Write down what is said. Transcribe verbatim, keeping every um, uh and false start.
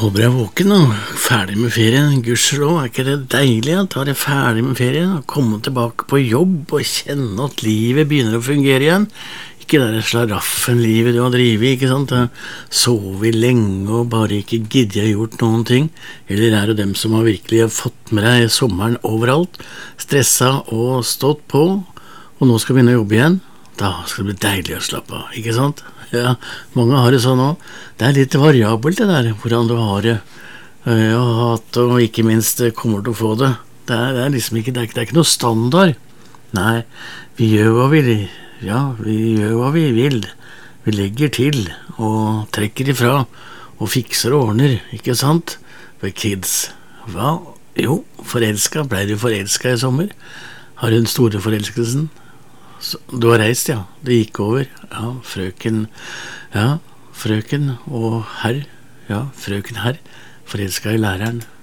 Håper jeg er våken og ferdig med ferien. Gudskjelov, er ikke det deilig at jeg er ferdig med ferien og komme tilbake på jobb og kjenne at livet begynner å fungere igjen? Ikke det der slaraffen-livet du har drivet, ikke sant? Sovet lenge og bare ikke giddet jeg gjort noen ting. Eller er det dem som har virkelig fått med deg sommeren overalt, stressa og stått på, og nå skal begynne å jobbe igjen? Da skal det bli deilig å slappe av, ikke sant? Ja, mange har det sånn også. Det er litt variabelt det der, hvordan du har det, og hatt, og ikke minst kommer du til å få det. Det er, det er liksom ikke, det er, det er ikke noe standard. Nei, vi gjør hva vi, ja, vi gjør hva vi vil. Vi legger til, og trekker ifra, og fikser og ordner, ikke sant? For kids, hva? Jo, forelsket, ble du forelsket i sommer? Har du den store forelskelsen? Du har reist, ja. Det gikk over. Ja, frøken, ja, frøken og herr, ja, frøken herr, forelsket i læreren.